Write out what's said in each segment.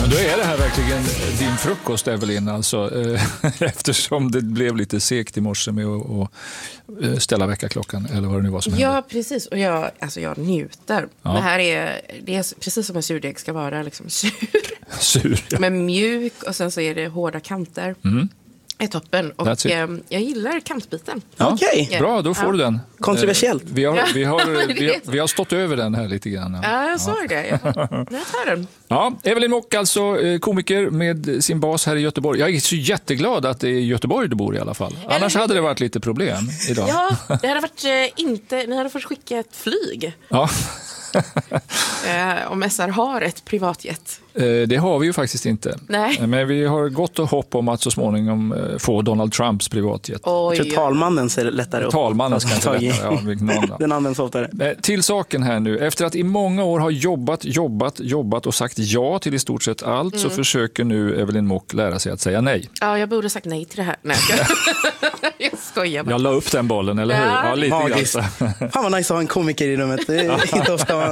Då är det här verkligen din frukost, Evelyn, alltså, eftersom det blev lite segt i morse med att ställa väckarklockan eller vad det nu var som hände. Ja, precis. Och jag njuter. Ja. Det här är precis som en surdeg ska vara, liksom sur. Ja. Men mjuk, och sen så är det hårda kanter. Är toppen. Och jag gillar kantbiten. Ja. Okej, bra, då får du den. Kontroversiellt. Vi har stått över den här lite grann. Ja, jag såg det. Jag tar den. Ja, Evelyn Mock, alltså komiker med sin bas här i Göteborg. Jag är så jätteglad att det är i Göteborg du bor i alla fall. Annars hade det varit lite problem idag. Ja, det hade varit ni hade fått skicka ett flyg. Ja. Om SR har ett privatjet. Det har vi ju faktiskt inte. Nej. Men vi har gott och hopp om att så småningom få Donald Trumps privatjet. Jag tror talmannen ser lättare upp. Talmannen ska inte lättare. Den används oftare. Till saken här nu. Efter att i många år ha jobbat och sagt ja till i stort sett allt så försöker nu Evelyn Mock lära sig att säga nej. Ja, jag borde sagt nej till det här. Nej, jag skojar bara. Jag la upp den bollen, eller hur? Ja, lite grann. Fan vad nice att ha en komiker i rummet. Det är inte ofta man...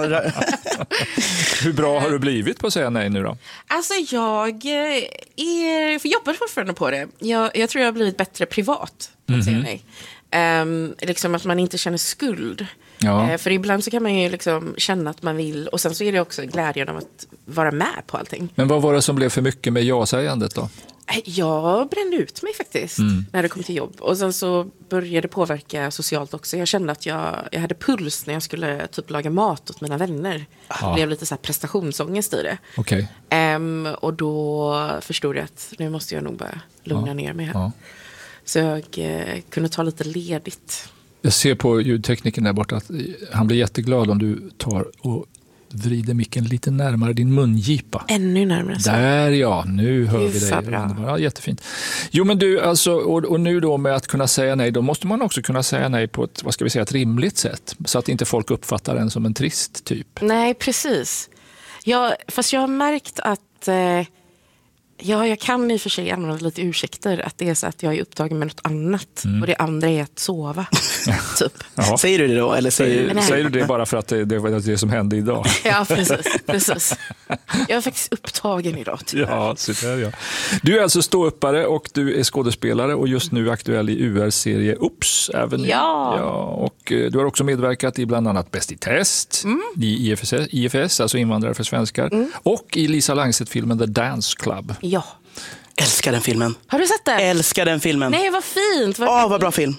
Hur bra har du blivit på att säga nej nu då? Alltså jag jobbar fortfarande på det. Jag tror jag har blivit bättre privat på att säga nej. Liksom att man inte känner skuld. Ja. För ibland så kan man ju liksom känna att man vill. Och sen så är det också glädjen av att vara med på allting. Men vad var det som blev för mycket med ja-sägandet då? Jag brände ut mig faktiskt när det kom till jobb. Och sen så började det påverka socialt också. Jag kände att jag hade puls när jag skulle typ laga mat åt mina vänner. Det blev lite så här prestationsångest i det. Okay. Och då förstod jag att nu måste jag nog bara lugna ner mig här. Ja. Så jag kunde ta lite ledigt. Jag ser på ljudtekniken där borta att han blir jätteglad om du tar och vrider micken lite närmare din mungipa. Ännu närmare. Så. Där ja, nu hör vi dig. Ja, jättefint. Jo men du, alltså, och nu då med att kunna säga nej, då måste man också kunna säga nej på ett, ett rimligt sätt. Så att inte folk uppfattar en som en trist typ. Nej, precis. Fast jag har märkt att jag kan i och för sig använda lite ursäkter att det är så att jag är upptagen med något annat och det andra är att sova typ. Säger du det då? Eller säger du det bara för att det var det som hände idag? Ja, precis. Jag är faktiskt upptagen idag tyvärr. Ja, så där, ja. Du är alltså ståuppare och du är skådespelare och just nu aktuell i UR-serie Oops även. Ja. Och du har också medverkat i bland annat Bäst i test i IFS, alltså Invandrare för svenskar, och i Lisa Langset-filmen The Dance Club. Ja. Älskar den filmen. Har du sett den? Älskar den filmen. Nej, vad fint. Vad bra film.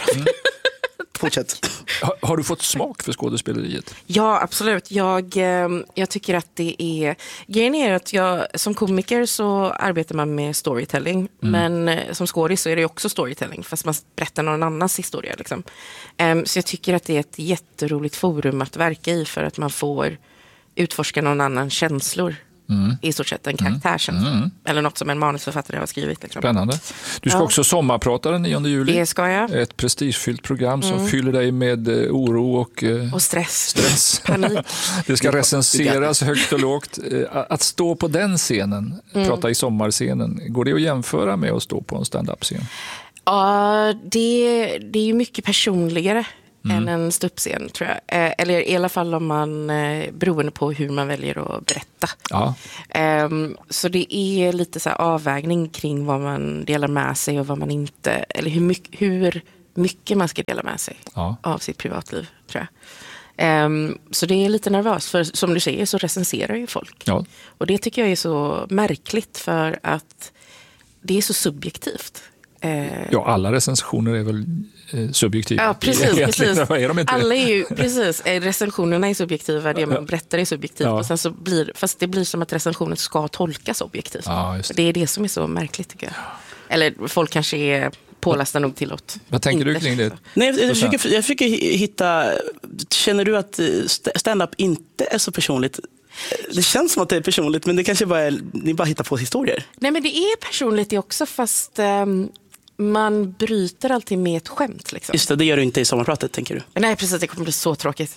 Fortsätt. Har du fått smak för skådespeleriet? Ja, absolut. Jag tycker att det är... Grejen är att som komiker så arbetar man med storytelling. Men som skådis så är det också storytelling. Fast man berättar någon annans historia. Liksom. Så jag tycker att det är ett jätteroligt forum att verka i. För att man får utforska någon annans känslor. I stort sett en karaktärskänsla. Eller något som en manusförfattare har skrivit. Liksom. Spännande. Du ska också sommarprata den 9 juli. Det ska jag. Ett prestigefyllt program som fyller dig med oro och stress. Panik. Det ska recenseras högt och lågt. Att stå på den scenen, prata i sommarscenen, går det att jämföra med att stå på en stand-up-scen? Ja, det är ju mycket personligare än en ståuppscen, tror jag. Eller i alla fall om man beroende på hur man väljer att berätta. Ja. Så det är lite så här avvägning kring vad man delar med sig och vad man inte, eller hur mycket man ska dela med sig av sitt privatliv, tror jag. Så det är lite nervöst, för som du säger så recenserar ju folk. Ja. Och det tycker jag är så märkligt, för att det är så subjektivt. Ja, alla recensioner är väl subjektiva. Ja, precis. Är de inte? Alla är ju, precis. Recensionerna är subjektiva, det man berättar är subjektivt. Ja. Och sen så fast det blir som att recensionen ska tolkas objektivt. Ja, det är det som är så märkligt, tycker jag. Eller folk kanske är pålästa nog till åt. Vad tänker du kring det? Nej, jag försöker hitta... Känner du att stand-up inte är så personligt? Det känns som att det är personligt, men det kanske bara är, ni bara hittar på historier. Nej, men det är personligt det också, fast man bryter alltid med ett skämt. Liksom. Just det gör du inte i sommarpratet, tänker du? Nej, precis. Det kommer bli så tråkigt.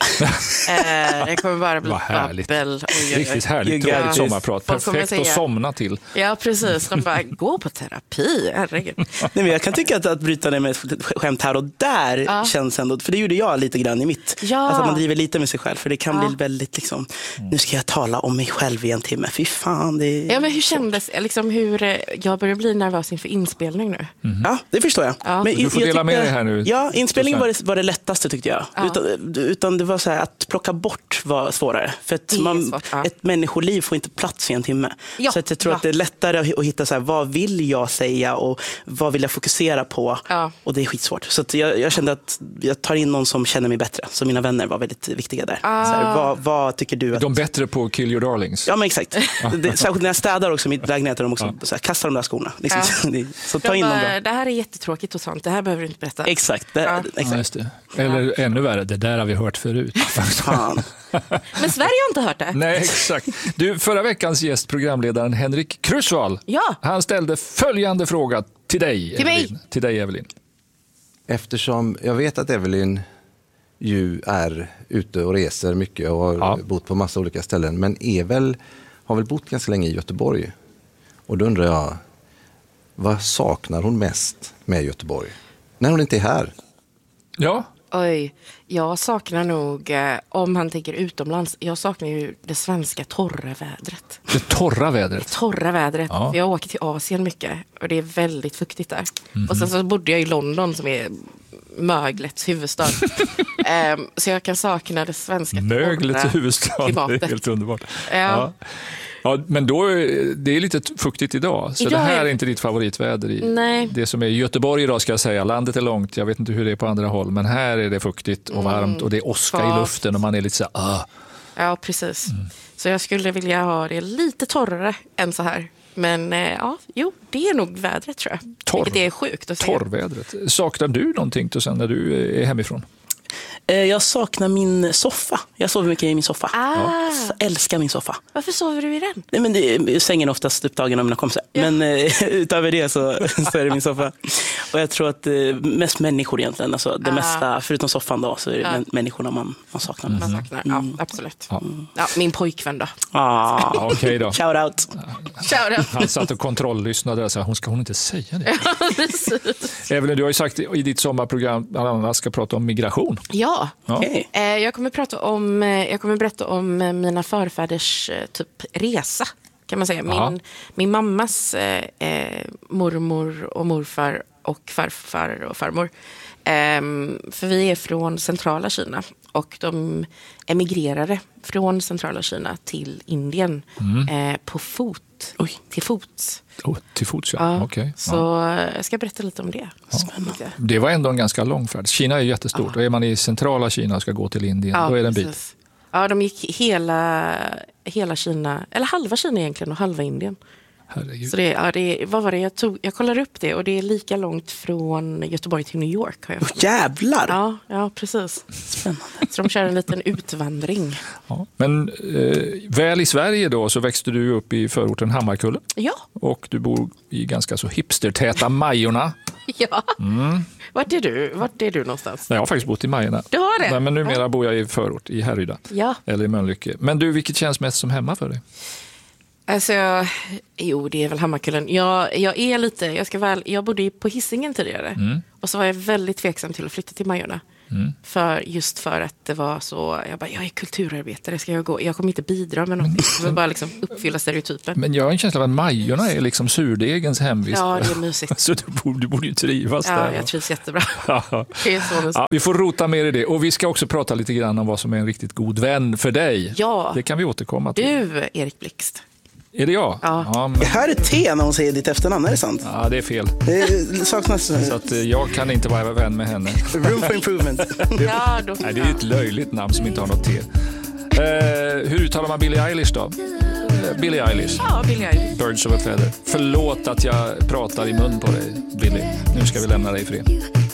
Det kommer bara bli babbel. Riktigt härligt sommarprat. Perfekt att somna till. Ja, precis. De bara, gå på terapi. Herregud. Nej, men jag kan tycka att bryta det med ett skämt här och där känns ändå, för det gjorde jag lite grann i mitt. Alltså man driver lite med sig själv, för det kan bli väldigt liksom, nu ska jag tala om mig själv i en timme. Fy fan, det är... Ja, men hur kändes liksom, jag börjar bli nervös inför inspelning nu. Ja, det förstår jag. Ja. Men du får dela med dig här nu. Ja, inspelningen var det lättaste, tyckte jag. Utan det var så här, att plocka bort var svårare. För att ett människoliv får inte plats i en timme. Ja. Så att jag tror att det är lättare att hitta så här, vad vill jag säga och vad vill jag fokusera på. Ja. Och det är skitsvårt. Så att jag kände att jag tar in någon som känner mig bättre. Så mina vänner var väldigt viktiga där. Så här, vad tycker du? De bättre på Kill Your Darlings. Ja, men exakt. Särskilt när jag städar också mitt lägenhet, de också så här, kastar de där skorna. Liksom. Så ta in dem bra. Det här är jättetråkigt och sånt. Det här behöver du inte berätta. Exakt. Exakt. Just det. Eller ännu värre, det där har vi hört förut. Fan. Men Sverige har inte hört det. Nej, exakt. Du, förra veckans gäst, programledaren Henrik Krusvall, han ställde följande fråga till dig, Till dig, Evelyn. Eftersom jag vet att Evelyn ju är ute och reser mycket och har bott på massa olika ställen, men har väl bott ganska länge i Göteborg. Och då undrar jag, vad saknar hon mest med Göteborg? När hon inte är här. Ja. Oj, jag saknar nog, om han tänker utomlands, jag saknar ju det svenska torra vädret. Det torra vädret? Det torra vädret. Ja. Jag åker till Asien mycket och det är väldigt fuktigt där. Mm-hmm. Och sen så bodde jag i London som är möglets huvudstad. Så jag kan sakna det svenska möglets huvudstad, klimatet. Det är helt underbart. Ja. Ja, men då det är lite fuktigt idag. Så det här är inte ditt favoritväder. Nej. Det som är i Göteborg idag, ska jag säga. Landet är långt, jag vet inte hur det är på andra håll. Men här är det fuktigt och varmt och det är åska i luften och man är lite så här... Ja, precis. Så jag skulle vilja ha det lite torrare än så här. Men det är nog vädret, tror jag. Det är sjukt att se. Torrvädret. Saknar du någonting då sen när du är hemifrån? Jag saknar min soffa. Jag sover mycket i min soffa. Jag älskar min soffa. Varför sover du i den? Nej, men sängen är oftast upptagen av mina kompisar. Ja. Men utöver det så är det min soffa. Och jag tror att mest människor egentligen. Alltså, det mesta, förutom soffan då, så är det människorna man saknar. Man saknar, ja, absolut. Ja, min pojkvän då. Okej då. Shout out. Han satt och kontrolllyssnade och sa, hon inte säga det. Evelyn, du har ju sagt i ditt sommarprogram att alla ska prata om migration. Ja. Okay. Jag kommer berätta om mina förfäders typ resa, kan man säga. Min mammas mormor och morfar och farfar och farmor. För vi är från centrala Kina och de emigrerade från centrala Kina till Indien på fot. Till fots. Till fots, ja. Okay. Så jag ska berätta lite om det. Spännande. Det var ändå en ganska lång färd. Kina är jättestort. Då är man i centrala Kina och ska gå till Indien. Då är det en bit. Ja, de gick hela Kina, eller halva Kina egentligen och halva Indien. Herregud. Så vad var det? Jag kollar upp det och det är lika långt från Göteborg till New York. Har jag jävlar! Ja, precis. Spännande. Så de kör en liten utvandring. Ja. Men väl i Sverige då så växte du upp i förorten Hammarkullen. Ja. Och du bor i ganska så hipstertäta Majorna. Ja. Vart är du någonstans? Jag har faktiskt bott i Majorna. Du har det? Men numera bor jag i förort, i Härryda. Ja. Eller i Mölnlycke. Men du, vilket känns mest som hemma för dig? Alltså, det är väl Hammarkullen. Jag bodde på Hisingen tidigare. Och så var jag väldigt tveksam till att flytta till Majorna. För att det var så, jag är kulturarbetare, jag kommer inte bidra med något. Jag vill bara liksom uppfylla stereotypen. Men jag har en känsla av att Majorna är liksom surdegens hemvist. Ja, det är mysigt. Så du borde ju trivas där. Ja, jag trivs jättebra. Det är så mysigt. Vi får rota mer i det. Och vi ska också prata lite grann om vad som är en riktigt god vän för dig. Ja. Det kan vi återkomma till. Du, Erik Blixt. Är det jag? Ja. Det här är T när hon säger ditt efternamn, är det sant? Ja, det är fel. Det saknas. Så att jag kan inte vara vän med henne. Room for improvement. Nej, det är ett löjligt namn som inte har något T. Hur uttalar man Billie Eilish då? Billie Eilish. Ja, Billie Eilish. Birds of a feather. Förlåt att jag pratar i mun på dig, Billie. Nu ska vi lämna dig i fred.